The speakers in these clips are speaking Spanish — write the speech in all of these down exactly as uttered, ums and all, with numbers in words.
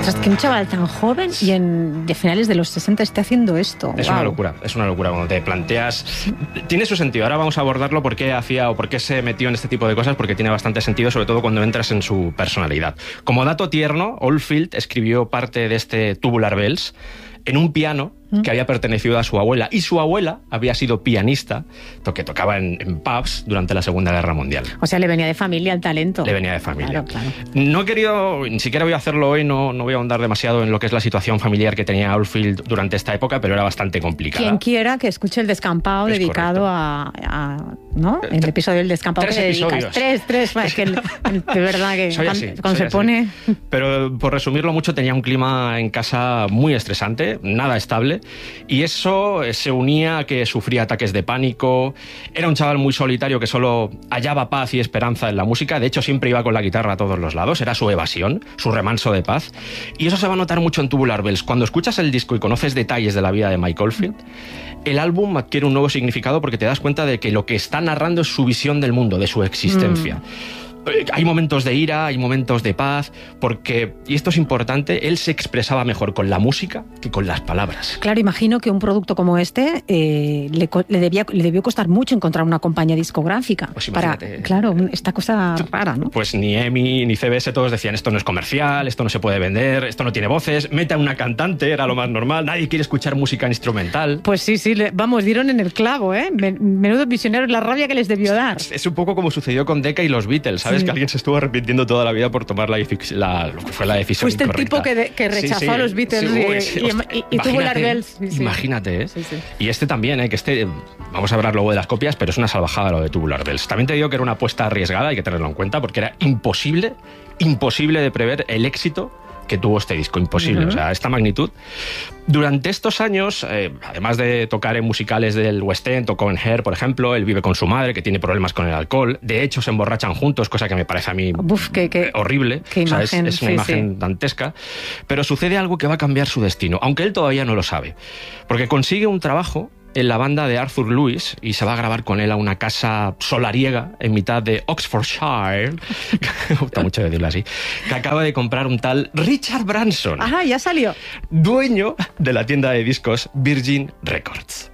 Ostras, que un chaval tan joven y en, de finales de los sesenta esté haciendo esto. Es wow. una locura, es una locura cuando te planteas... Tiene su sentido, ahora vamos a abordarlo por qué hacía o por qué se metió en este tipo de cosas, porque tiene bastante sentido, sobre todo cuando entras en su personalidad. Como dato tierno, Oldfield escribió parte de este Tubular Bells en un piano que había pertenecido a su abuela, y su abuela había sido pianista, que tocaba en, en pubs durante la Segunda Guerra Mundial. O sea, le venía de familia el talento. Le venía de familia. Claro, claro. No he querido, ni siquiera voy a hacerlo hoy, no, no voy a ahondar demasiado en lo que es la situación familiar que tenía Oldfield durante esta época, pero era bastante complicada. Quien quiera que escuche el descampado Es dedicado a, a... ¿no? El episodio del descampado tres que episodios. dedicas. Tres, tres. Es que el, el, de verdad que Soy cuando, así, cuando soy se así. pone... Pero por resumirlo mucho, tenía un clima en casa muy estresante, nada estable, y eso se unía a que sufría ataques de pánico. Era un chaval muy solitario que solo hallaba paz y esperanza en la música. De hecho, siempre iba con la guitarra a todos los lados. Era su evasión, su remanso de paz. Y eso se va a notar mucho en Tubular Bells. Cuando escuchas el disco y conoces detalles de la vida de Mike Oldfield, el álbum adquiere un nuevo significado porque te das cuenta de que lo que está narrando es su visión del mundo, de su existencia. Mm. Hay momentos de ira, hay momentos de paz, porque, y esto es importante, él se expresaba mejor con la música que con las palabras. Claro, imagino que un producto como este eh, le, le, debía, le debió costar mucho encontrar una compañía discográfica. Pues para, claro, esta cosa rara, ¿no? Pues ni E M I ni C B S todos decían, esto no es comercial, esto no se puede vender, esto no tiene voces, mete a una cantante, era lo más normal, nadie quiere escuchar música instrumental. Pues sí, sí, le, vamos, dieron en el clavo, ¿eh? Menudo visionarios, la rabia que les debió dar. Es, es un poco como sucedió con Decca y los Beatles, ¿sabes? Sí. Que alguien se estuvo arrepintiendo toda la vida por tomar la, la, lo que fue la decisión Fuiste incorrecta. el tipo que, de, que rechazó sí, sí, a los Beatles sí, y, sí, y, y, y tuvo Tubular Bells. Sí, imagínate, ¿eh? Sí, sí. Y este también, ¿eh? Que este, vamos a hablar luego de las copias, pero es una salvajada lo de Tubular Bells. También te digo que era una apuesta arriesgada, hay que tenerlo en cuenta, porque era imposible, imposible de prever el éxito que tuvo este disco, imposible, uh-huh. O sea, esta magnitud. Durante estos años, eh, además de tocar en musicales del West End, tocó en Hair, por ejemplo, él vive con su madre, que tiene problemas con el alcohol, de hecho se emborrachan juntos, cosa que me parece a mí Uf, qué, qué, horrible, qué o sea, imagen, es, es una sí, imagen sí. dantesca, pero sucede algo que va a cambiar su destino, aunque él todavía no lo sabe, porque consigue un trabajo en la banda de Arthur Lewis y se va a grabar con él a una casa solariega en mitad de Oxfordshire, me gusta mucho decirlo así, que acaba de comprar un tal Richard Branson. Ajá, ya salió. Dueño de la tienda de discos Virgin Records.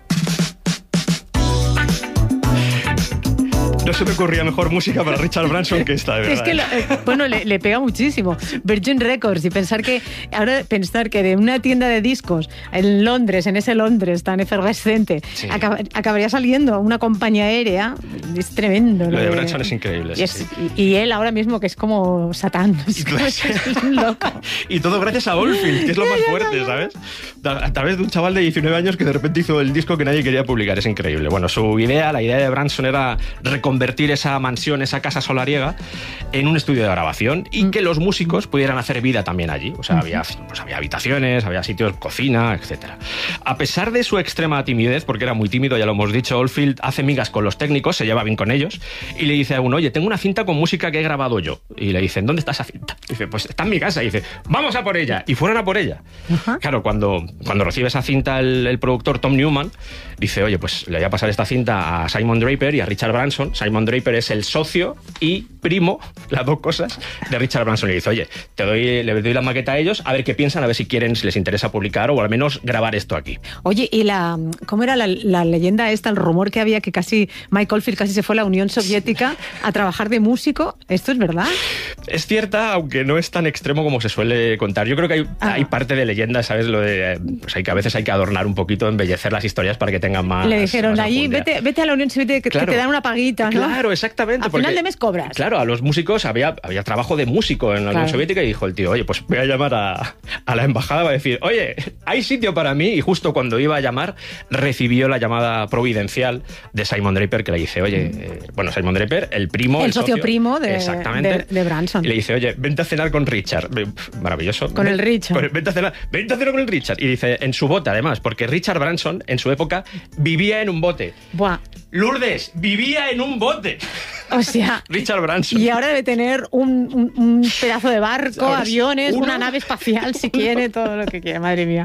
No se me ocurría mejor música para Richard Branson que esta, de verdad. Es que, lo, eh, bueno, le, le pega muchísimo. Virgin Records, y pensar que, ahora pensar que de una tienda de discos en Londres, en ese Londres tan efervescente, sí. acaba, acabaría saliendo una compañía aérea, es tremendo. Lo, lo de Branson es increíble. Y, es, sí. y, y él ahora mismo que es como Satán. Es, como, es un loco. Y todo gracias a Oldfield, que es lo más fuerte, ¿sabes? A través de un chaval de diecinueve años que de repente hizo el disco que nadie quería publicar, es increíble. Bueno, su idea, la idea de Branson era convertir esa mansión, esa casa solariega, en un estudio de grabación y mm. que los músicos pudieran hacer vida también allí. O sea, mm-hmm. había, pues, había habitaciones, había sitios, cocina, etcétera. A pesar de su extrema timidez, porque era muy tímido, ya lo hemos dicho, Oldfield hace migas con los técnicos, se lleva bien con ellos y le dice a uno, oye, tengo una cinta con música que he grabado yo. Y le dicen, ¿dónde está esa cinta? Y dice, pues está en mi casa. Y dice, vamos a por ella. Y fueron a por ella. Uh-huh. Claro, cuando, cuando recibe esa cinta el, el productor Tom Newman, dice, oye, pues le voy a pasar esta cinta a Simon Draper y a Richard Branson. Simon Draper es el socio y primo, las dos cosas, de Richard Branson. Y le dice, oye, te doy, le doy la maqueta a ellos, a ver qué piensan, a ver si quieren, si les interesa publicar o al menos grabar esto aquí. Oye, ¿y la cómo era la, la leyenda esta, el rumor que había que casi Mike Oldfield casi se fue a la Unión Soviética a trabajar de músico? ¿Esto es verdad? Es cierta, aunque no es tan extremo como se suele contar. Yo creo que hay, ah. hay parte de leyenda, ¿sabes? Lo de, pues hay que a veces hay que adornar un poquito, embellecer las historias para que tengan más. Le dijeron, más allí, vete, vete a la Unión Soviética, que, claro. que te dan una paguita, ¿no? Claro, exactamente. A porque, final de mes cobras. Claro, a los músicos había, había trabajo de músico en la claro. Unión Soviética y dijo el tío, oye, pues voy a llamar a, a la embajada, va a decir, oye, hay sitio para mí. Y justo cuando iba a llamar, recibió la llamada providencial de Simon Draper, que le dice, oye, mm. eh, bueno, Simon Draper, el primo, el, el socio, socio primo de, exactamente, de, de Branson. Y le dice, oye, vente a cenar con Richard. Maravilloso. Con el Richard. Con el, vente, a cenar, vente a cenar con el Richard. Y dice, en su bote, además, porque Richard Branson, en su época, vivía en un bote. Buah. Lourdes, vivía en un bote. O sea, Richard Branson. Y ahora debe tener un, un, un pedazo de barco, ¿sabes? aviones, ¿Uno? una nave espacial, si quiere, todo lo que quiere, madre mía.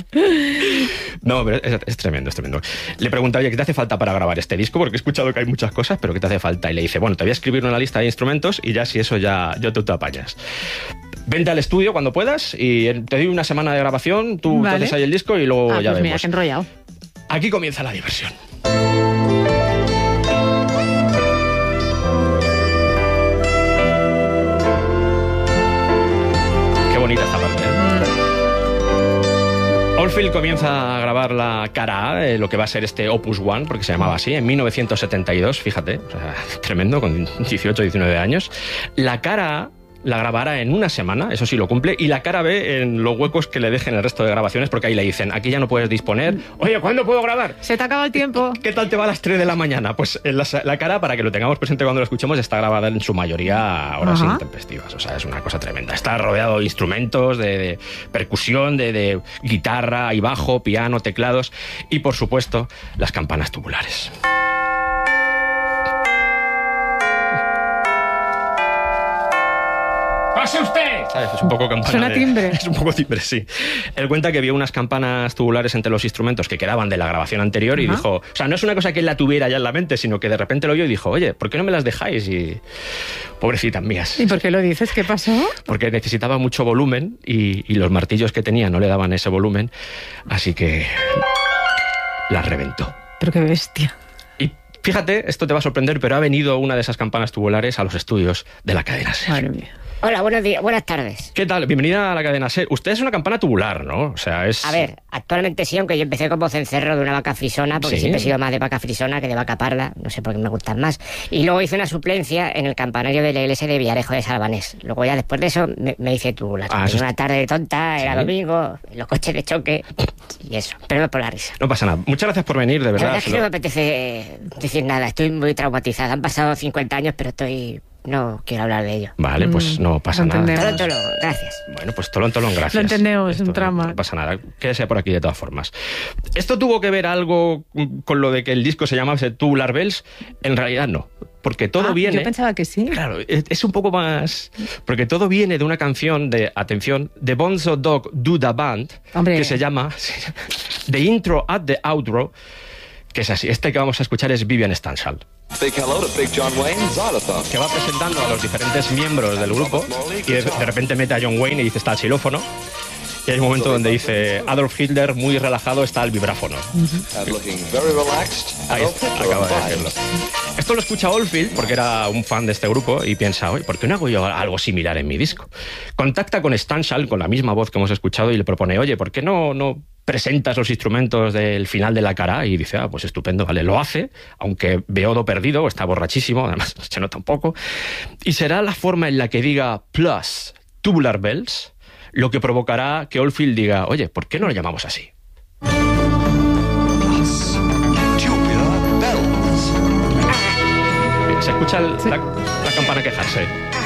No, pero es, es tremendo, es tremendo. Le pregunta, oye, ¿qué te hace falta para grabar este disco? Porque he escuchado que hay muchas cosas, pero ¿qué te hace falta? Y le dice, bueno, te voy a escribir una lista de instrumentos y ya si eso ya, ya tú te apañas. Vente al estudio cuando puedas y te doy una semana de grabación, tú vale. te haces ahí el disco y luego ah, ya pues vemos. Mira, que enrollado. Aquí comienza la diversión. Qué bonita esta parte, ¿eh? Oldfield comienza a grabar la cara A de lo que va a ser este Opus One, porque se llamaba así, en mil novecientos setenta y dos, fíjate, o sea, tremendo, con dieciocho, diecinueve años. La cara A la grabará en una semana, eso sí lo cumple, y la cara B en los huecos que le dejen el resto de grabaciones, porque ahí le dicen, aquí ya no puedes disponer. Oye, ¿cuándo puedo grabar? Se te acaba el tiempo. ¿Qué tal te va a las tres de la mañana? Pues en la, la cara, para que lo tengamos presente cuando lo escuchemos, está grabada en su mayoría a horas Ajá. intempestivas. O sea, es una cosa tremenda. Está rodeado de instrumentos, de, de percusión, de, de guitarra y bajo, piano, teclados y, por supuesto, las campanas tubulares. ¡Pase usted! ¿Sabes? Es un poco campana. Suena de... timbre. Es un poco timbre, sí. Él cuenta que vio unas campanas tubulares entre los instrumentos que quedaban de la grabación anterior y Ajá. dijo... O sea, no es una cosa que él la tuviera ya en la mente, sino que de repente lo oyó y dijo, oye, ¿por qué no me las dejáis? Y... Pobrecitas mías. ¿Y por qué lo dices? ¿Qué pasó? Porque necesitaba mucho volumen y, y los martillos que tenía no le daban ese volumen, así que las reventó. Pero qué bestia. Y fíjate, esto te va a sorprender, pero ha venido una de esas campanas tubulares a los estudios de la cadena SER. Madre mía. Hola, buenos días, buenas tardes. ¿Qué tal? Bienvenida a la cadena SER. Usted es una campana tubular, ¿no? O sea, es... A ver, actualmente sí, aunque yo empecé como cencerro de una vaca frisona, porque Sí. siempre he sido más de vaca frisona que de vaca parda, no sé por qué me gustan más. Y luego hice una suplencia en el campanario de la iglesia de Villarejo de Salvanés. Luego ya después de eso me, me hice tubular. Ah, Tenía eso es- una tarde tonta, era Sí. domingo, los coches de choque y eso. Pero no por la risa. No pasa nada. Muchas gracias por venir, de La verdad. verdad es que no me apetece decir nada, estoy muy traumatizada. Han pasado cincuenta años, pero estoy... no quiero hablar de ello. Vale, pues Mm, no pasa lo nada. entendemos. Tolo, tolo, gracias. Bueno, pues tolón, tolón, gracias. Lo entendemos, es un Esto trauma. No pasa nada. Quédese por aquí de todas formas. ¿Esto tuvo que ver algo con lo de que el disco se llamase Tubular Bells? En realidad no. Porque todo Ah, viene... Yo pensaba que sí. Claro, es, es un poco más... Porque todo viene de una canción de, atención, de Bonzo Dog Duda Band, Hombre. que se llama The Intro at the Outro, que es así. Este que vamos a escuchar es Vivian Stanshall, Big hello to Big John Wayne, xylophone. que va presentando a los diferentes miembros del grupo y de, de repente mete a John Wayne y dice está el xilófono. Y hay un momento donde dice Adolf Hitler, muy relajado, está el vibráfono. And looking very relaxed. Ahí Adolf está, Hitler acaba de vibes. decirlo. Esto lo escucha Oldfield porque era un fan de este grupo y piensa, oye, ¿por qué no hago yo algo similar en mi disco? Contacta con Stanshall, con la misma voz que hemos escuchado, y le propone, oye, ¿por qué no, no presentas los instrumentos del final de la cara? A? Y dice, ah, pues estupendo, vale, lo hace, aunque Beodo perdido, está borrachísimo, además se nota un poco, y será la forma en la que diga plus Tubular Bells lo que provocará que Oldfield diga, oye, ¿por qué no lo llamamos así? Plus tubular bells. Se escucha el- la, la campana quejarse.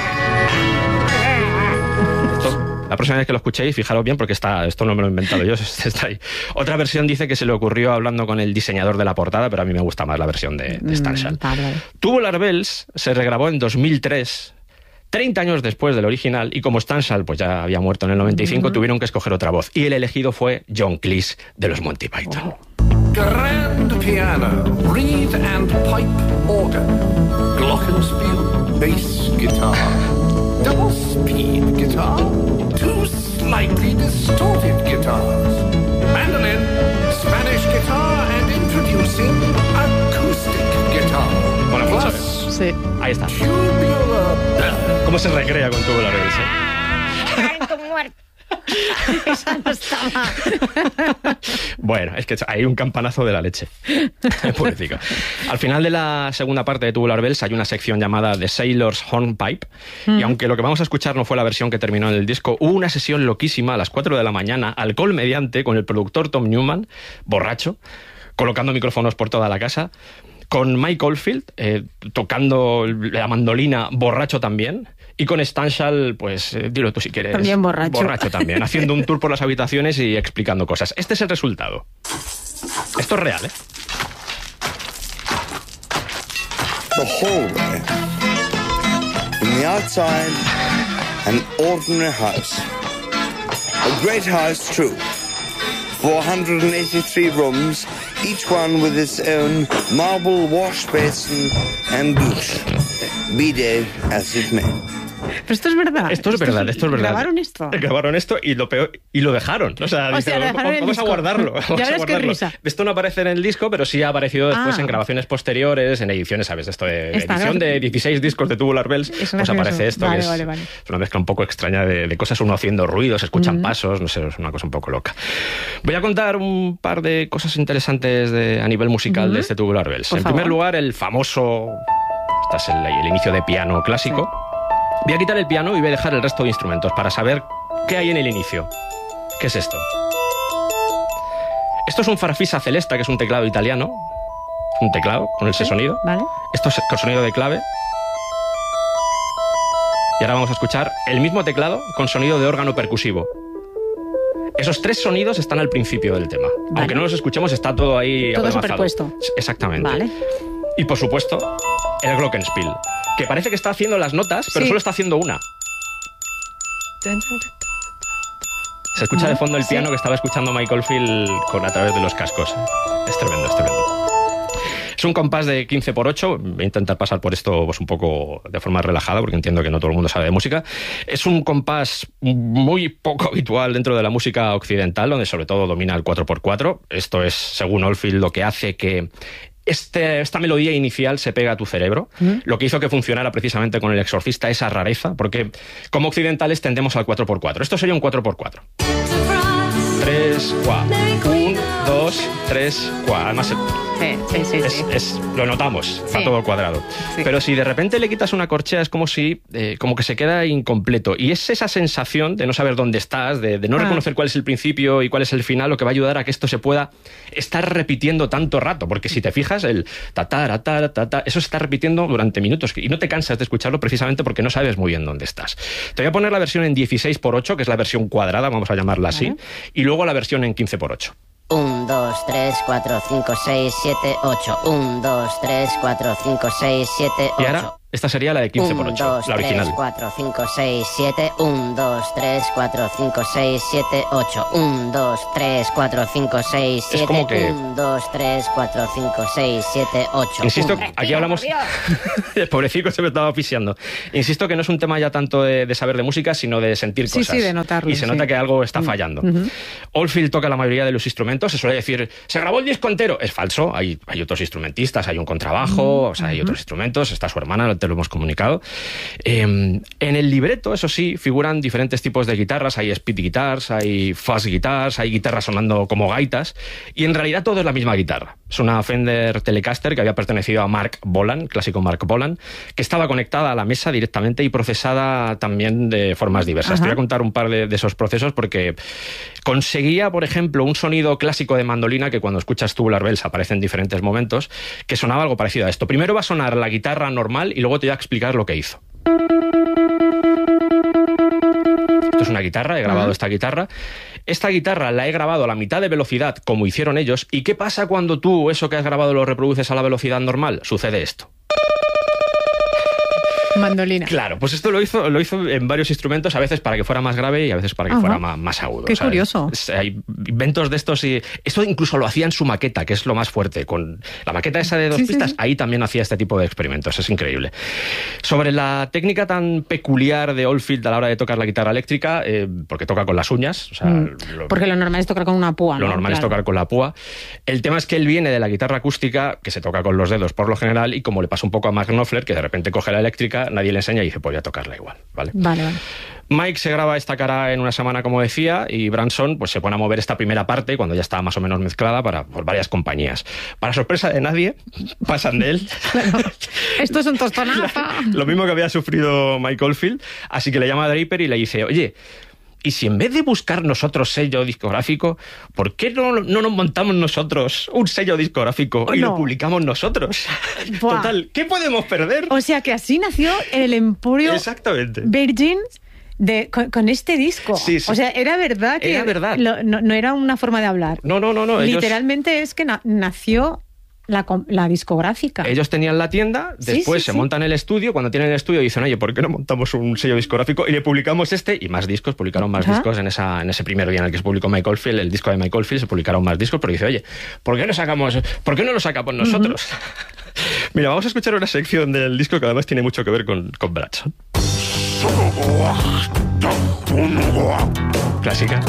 Esto, la próxima vez que lo escuchéis, fijaros bien, porque está, esto no me lo he inventado yo, está ahí. Otra versión dice que se le ocurrió hablando con el diseñador de la portada, pero a mí me gusta más la versión de, de Stanshall. Mm, vale, vale. Tubular Bells se regrabó en dos mil tres, treinta años después del original, y como Stanshall pues ya había muerto en el noventa y cinco, Mm. tuvieron que escoger otra voz. Y el elegido fue John Cleese, de los Monty Python. Grand piano, reed and pipe organ, glockenspiel, bass guitar, double speed guitar, two slightly distorted guitars, mandolin, Spanish guitar, and introducing acoustic guitar. Bueno, vamos a ver. Plus Sí. Ahí está. tubular bells. ¿Cómo se recrea con Tubular Bells? eh? Esa no estaba. Bueno, es que hay un campanazo de la leche. Pobrecito. Al final de la segunda parte de Tubular Bells hay una sección llamada The Sailor's Hornpipe, y aunque lo que vamos a escuchar no fue la versión que terminó en el disco, hubo una sesión loquísima a las cuatro de la mañana, alcohol mediante, con el productor Tom Newman, borracho, colocando micrófonos por toda la casa, con Mike Oldfield eh, tocando la mandolina, borracho también, y con Stanshall, pues eh, dilo tú si quieres. También borracho. Borracho también, haciendo un tour por las habitaciones y explicando cosas. Este es el resultado. Esto es real, ¿eh? The hallway. From the outside, an ordinary house. A great house, true. four hundred eighty-three rooms, each one with its own marble wash basin and douche. Bidet as it may. Pero esto es verdad. Esto es verdad, esto es verdad. ¿Grabaron esto? Grabaron esto y lo peor, y lo dejaron. O sea, O dijeron, sea, lo dejaron en el vamos a disco. guardarlo. Ya Vamos a verás qué guardarlo. risa. Esto no aparece en el disco, pero sí ha aparecido después Ah. en grabaciones posteriores, en ediciones, ¿sabes? Esto de Está edición gracioso. de dieciséis discos de Tubular Bells, Es pues gracioso. aparece esto, Vale, que es, vale, vale. es una mezcla un poco extraña de, de cosas, uno haciendo ruidos, escuchan pasos, no sé, es una cosa un poco loca. Voy a contar un par de cosas interesantes de, a nivel musical Ujú. de este Tubular Bells. Por en favor. primer lugar, el famoso... Este es el, el inicio de piano clásico. Voy a quitar el piano y voy a dejar el resto de instrumentos para saber qué hay en el inicio. ¿Qué es esto? Esto es un Farfisa Celesta, que es un teclado italiano. Un teclado con ese sonido. Vale. Esto es con sonido de clave. Y ahora vamos a escuchar el mismo teclado con sonido de órgano percusivo. Esos tres sonidos están al principio del tema. Vale. Aunque no los escuchemos, está todo ahí Todo apelmazado. superpuesto. Exactamente. Vale. Y por supuesto, el Glockenspiel, que parece que está haciendo las notas, pero Sí. solo está haciendo una. Se escucha de fondo el Sí. piano que estaba escuchando Michael Field con, a través de los cascos. Es tremendo, es tremendo. Es un compás de quince por ocho. Voy a intentar pasar por esto pues, un poco de forma relajada, porque entiendo que no todo el mundo sabe de música. Es un compás muy poco habitual dentro de la música occidental, donde sobre todo domina el cuatro por cuatro. Esto es, según Oldfield, lo que hace que Este, esta melodía inicial se pega a tu cerebro, ¿Mm? Lo que hizo que funcionara precisamente con El Exorcista esa rareza, porque como occidentales tendemos al cuatro por cuatro. Esto sería un cuatro por cuatro. tres, cuatro. un, dos, tres, cuatro. Además, Sí, sí, sí. es, sí. es- lo notamos, está Sí. todo cuadrado. Sí. Pero si de repente le quitas una corchea, es como si eh, como que se queda incompleto. Y es esa sensación de no saber dónde estás, de, de no Ah. reconocer cuál es el principio y cuál es el final, lo que va a ayudar a que esto se pueda estar repitiendo tanto rato. Porque si te fijas, el tatara, tatara, tatara, eso se está repitiendo durante minutos y no te cansas de escucharlo precisamente porque no sabes muy bien dónde estás. Te voy a poner la versión en dieciséis por ocho, que es la versión cuadrada, vamos a llamarla así, Vale. y luego la versión en quince por ocho. uno, dos, tres, cuatro, cinco, seis, siete, ocho. uno, dos, tres, cuatro, cinco, seis, siete, Y ahora, ocho. esta sería la de quince por ocho, uno, dos, la original. tres, cuatro, cinco, seis, siete. uno, dos, tres, cuatro, cinco, seis, siete, ocho. uno, dos, tres, cuatro, cinco, seis, siete. como que- uno, dos, tres, cuatro, cinco, seis, siete, ocho. Insisto, uno. aquí hablamos... El pobrecito se me estaba asfixiando. Insisto que no es un tema ya tanto de, de saber de música, sino de sentir Sí, cosas. sí, de notarlo, Y se sí. nota que algo está fallando. Oldfield toca la mayoría de los instrumentos. Se suele decir, se grabó el disco entero. Es falso. Hay, hay otros instrumentistas, hay un contrabajo, o sea, hay otros instrumentos. Está su hermana, te lo hemos comunicado. Eh, en el libreto, eso sí, figuran diferentes tipos de guitarras. Hay speed guitars, hay fuzz guitars, hay guitarras sonando como gaitas. Y en realidad todo es la misma guitarra. Es una Fender Telecaster que había pertenecido a Mark Bolan, clásico Mark Bolan, que estaba conectada a la mesa directamente y procesada también de formas diversas. Ajá. Te voy a contar un par de, de esos procesos porque conseguía, por ejemplo, un sonido clásico de mandolina que cuando escuchas Tubular Bells aparece en diferentes momentos, que sonaba algo parecido a esto. Primero va a sonar la guitarra normal y luego te voy a explicar lo que hizo. Esto es una guitarra, he grabado Ajá. esta guitarra. Esta guitarra la he grabado a la mitad de velocidad, como hicieron ellos. ¿Y qué pasa cuando tú eso que has grabado lo reproduces a la velocidad normal? Sucede esto. Mandolina. Claro, pues esto lo hizo, lo hizo en varios instrumentos, a veces para que fuera más grave y a veces para que Ajá. fuera más, más agudo. Qué ¿sabes? curioso. Es- Hay inventos de estos y esto incluso lo hacía en su maqueta, que es lo más fuerte. Con la maqueta esa de dos Sí, sí, pistas, sí. ahí también hacía este tipo de experimentos, es increíble. Sobre la técnica tan peculiar de Oldfield a la hora de tocar la guitarra eléctrica, eh, porque toca con las uñas, o sea, Mm. lo- Porque lo normal es tocar con una púa, lo ¿no? normal es Claro. tocar con la púa. El tema es que él viene de la guitarra acústica, que se toca con los dedos por lo general, y como le pasa un poco a Mark Knopfler, que de repente coge la eléctrica, nadie le enseña y dice, pues voy a tocarla igual, ¿vale? Vale, vale. Mike se graba esta cara en una semana, como decía, y Branson pues, se pone a mover esta primera parte cuando ya está más o menos mezclada para, por varias compañías. Para sorpresa de nadie, pasan de él. Esto es un tostonazo. Lo mismo que había sufrido Mike Oldfield, así que le llama a Draper y le dice, oye, ¿y si en vez de buscar nosotros sello discográfico, ¿por qué no, no nos montamos nosotros un sello discográfico Oh, y no. lo publicamos nosotros? Buah. Total, ¿qué podemos perder? O sea que así nació el Emporio Exactamente. Virgin de, con, con este disco. Sí, sí. O sea, era verdad que Era verdad. lo- no, no era una forma de hablar. No, no, no, no. ellos- Literalmente es que na- nació la, com- la discográfica. Ellos tenían la tienda, Sí, después sí, se sí. montan el estudio, cuando tienen el estudio dicen, oye, ¿por qué no montamos un sello discográfico? Y le publicamos este y más discos, publicaron más Ajá. discos en esa en ese primer día en el que se publicó Michael Field, el disco de Michael Field, se publicaron más discos, pero dice, oye, ¿por qué no sacamos, por qué no lo sacamos nosotros? Mira, vamos a escuchar una sección del disco que además tiene mucho que ver con, con Branson. So Clásica.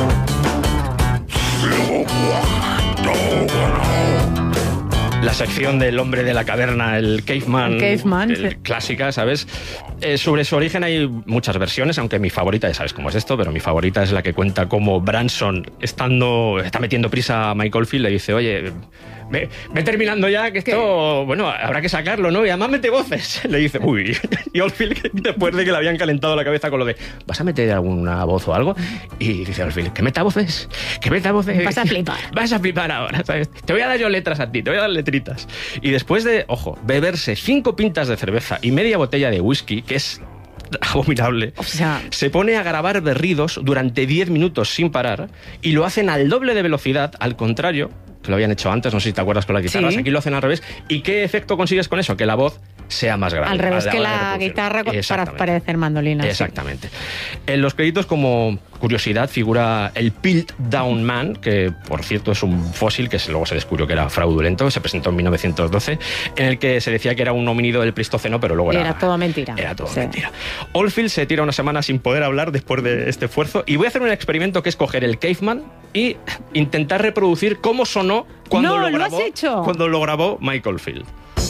La sección del hombre de la caverna, el caveman, el caveman el sí. Clásica, ¿sabes? Eh, sobre su origen hay muchas versiones, aunque mi favorita, ya sabes cómo es esto, pero mi favorita es la que cuenta cómo Branson, estando, está metiendo prisa a Mike Oldfield, le dice, oye, ve, ve terminando ya, que esto, ¿qué? Bueno, habrá que sacarlo, ¿no? Y además mete voces. Le dice, uy, y Oldfield, después de que le habían calentado la cabeza con lo de, ¿vas a meter alguna voz o algo? Y dice Oldfield, ¿que meta voces? ¿Que meta voces? Vas a flipar. Vas a flipar ahora, ¿sabes? Te voy a dar yo letras a ti, te voy a dar letritas. Y después de, ojo, beberse cinco pintas de cerveza y media botella de whisky, que es abominable, o sea, se pone a grabar berridos durante diez minutos sin parar y lo hacen al doble de velocidad, al contrario, que lo habían hecho antes, no sé si te acuerdas con las guitarras, sí. Aquí lo hacen al revés. ¿Y qué efecto consigues con eso? Que la voz sea más grave. Al revés a que hora de la reproducir. guitarra para parecer mandolina. Exactamente. Sí. En los créditos, como curiosidad, figura el Piltdown Man, que por cierto es un fósil que luego se descubrió que era fraudulento, se presentó en mil novecientos doce, en el que se decía que era un homínido del Pleistoceno, pero luego era... Era todo mentira. Era todo sí. mentira. Oldfield se tira una semana sin poder hablar después de este esfuerzo y voy a hacer un experimento que es coger el caveman y intentar reproducir cómo sonó cuando, no, lo, grabó, ¿lo has hecho? cuando lo grabó Mike Oldfield.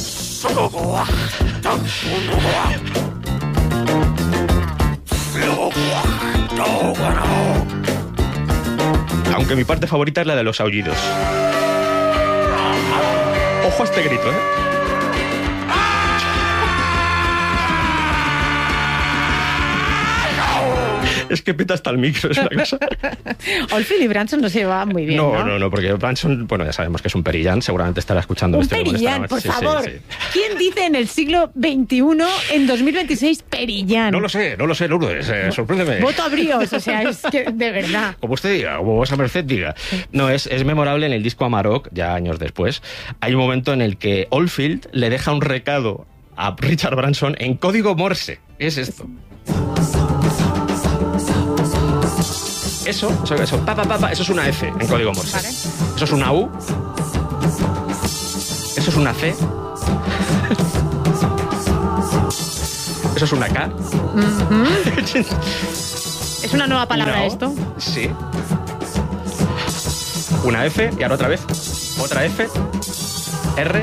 Aunque mi parte favorita es la de los aullidos. Ojo a este grito, ¿eh? Es que peta hasta el micro, es una cosa. Oldfield y Branson no se llevaban muy bien, ¿no? No, no, no, porque Branson, bueno, ya sabemos que es un perillán, seguramente estará escuchando un esto. Un perillán, por sí, favor. Sí, sí. ¿Quién dice en el siglo veintiuno, en dos mil veintiséis, perillán? No lo sé, no lo sé, Lourdes, eh, sorpréndeme. Voto a bríos, o sea, es que de verdad. Como usted diga, como vuestra merced diga. No, es, es memorable en el disco Amarok, ya años después. Hay un momento en el que Oldfield le deja un recado a Richard Branson en código Morse. ¿Qué es esto? Eso, eso, eso, pa, pa, pa, pa, eso es una F en código Morse. Vale. Eso es una U. Eso es una C. Eso es una K. Uh-huh. ¿Es una nueva palabra Una O. esto? Sí. Una F y ahora otra vez. Otra F. R.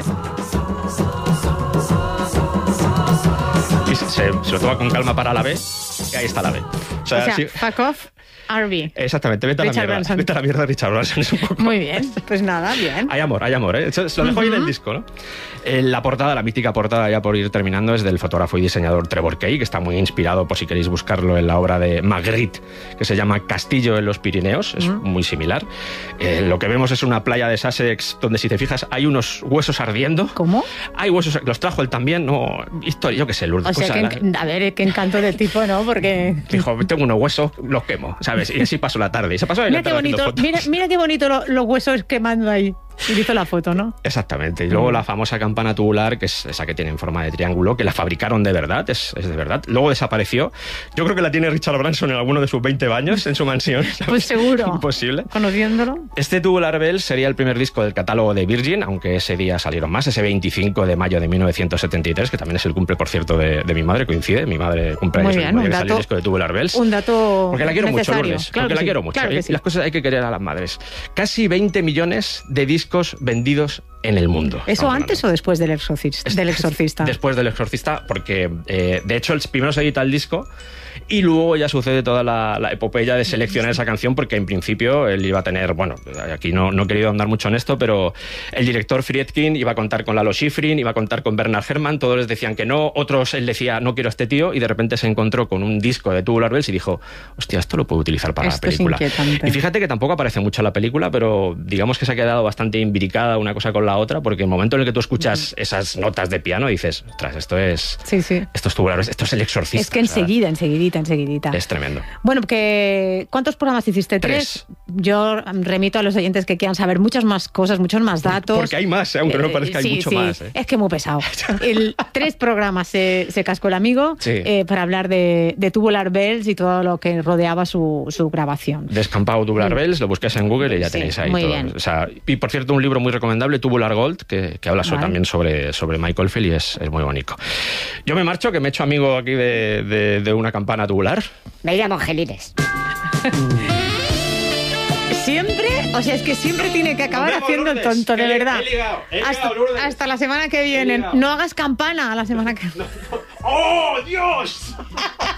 Y se, se lo toma con calma para la B. Y ahí está la B. O sea, O sea, sí. fuck off, R B. Exactamente, vete a la Richard mierda. Branson. Vete a la mierda, Richard Branson. Es un poco... Muy bien, pues nada, bien. Hay amor, hay amor, ¿eh? Eso, se lo dejo ahí en el disco, ¿no? Eh, la portada, la mítica portada, ya por ir terminando, es del fotógrafo y diseñador Trevor Kay, que está muy inspirado, por si queréis buscarlo, en la obra de Magritte, que se llama Castillo en los Pirineos, es uh-huh. muy similar. Eh, lo que vemos es una playa de Sussex donde, si te fijas, hay unos huesos ardiendo. ¿Cómo? Hay huesos, los trajo él también, no... Historia, yo qué sé, Lourdes. O sea, cosa, que, la... a ver, qué encanto de tipo, ¿no? Porque... Dijo, tengo unos huesos, los quemo, ¿sabes? Y así pasó la tarde. Y se pasó mira, qué bonito, mira, mira qué bonito lo, los huesos quemando ahí. Y hizo la foto, ¿no? Exactamente. Y luego mm. la famosa campana tubular, que es esa que tiene en forma de triángulo, que la fabricaron de verdad, es, es de verdad. Luego desapareció. Yo creo que la tiene Richard Branson en alguno de sus veinte baños en su mansión. ¿Sabes? Pues seguro. Imposible. Conociéndolo. Este Tubular Bells sería el primer disco del catálogo de Virgin, aunque ese día salieron más, ese veinticinco de mayo de mil novecientos setenta y tres, que también es el cumple, por cierto, de, de mi madre, coincide. Mi madre cumple años el mismo día que salió el disco de Tubular Bells. Un dato Porque la quiero necesario. mucho, Lourdes. Claro porque la sí, quiero mucho. Claro ¿eh? sí. Y las cosas hay que querer a las madres. Casi veinte millones de discos vendidos en el mundo. ¿Eso antes o después del exorcista? Del exorcista? Después del exorcista, porque eh, de hecho el primero se edita el disco y luego ya sucede toda la, la epopeya de seleccionar esa canción, porque en principio él iba a tener, bueno, aquí no, no he querido andar mucho en esto, pero el director Friedkin iba a contar con Lalo Schifrin, iba a contar con Bernard Herrmann, todos les decían que no, otros él decía no quiero a este tío, y de repente se encontró con un disco de Tubular Bells y dijo, hostia, esto lo puedo utilizar para esto la película. Es inquietante. Y fíjate que tampoco aparece mucho en la película, pero digamos que se ha quedado bastante imbricada una cosa con la otra, porque el momento en el que tú escuchas mm. esas notas de piano dices, ostras, esto es sí, sí. esto es Tubular Bells, esto es el exorcista. Es que enseguida, o sea, enseguidita, enseguidita. Es tremendo. Bueno, que ¿cuántos programas hiciste? Tres. ¿Tres? Yo remito a los oyentes que quieran saber muchas más cosas, muchos más datos. Porque hay más, ¿eh? Aunque no parezca, eh, sí, hay mucho sí. más. ¿eh? Es que muy pesado. El, tres programas se, se cascó el amigo sí. eh, para hablar de, de Tubular Bells y todo lo que rodeaba su, su grabación. Descampado Tubular mm. Bells, lo buscas en Google y ya sí, tenéis ahí muy todo. Bien. O sea, y por cierto, un libro muy recomendable, Tubular Tubular Gold, que, que habla so, vale. también sobre, sobre Mike Oldfield y es, es muy bonito. Yo me marcho, que me he hecho amigo aquí de, de, de una campana tubular. Me llamo Angelines. Siempre, o sea, es que siempre tiene que acabar Nos vemos, haciendo el Lourdes. tonto, de He li- verdad. he ligado, he hasta, ligado, Lourdes. hasta la semana que He viene. ligado. No hagas campana a la semana que viene. ¡Oh, Dios!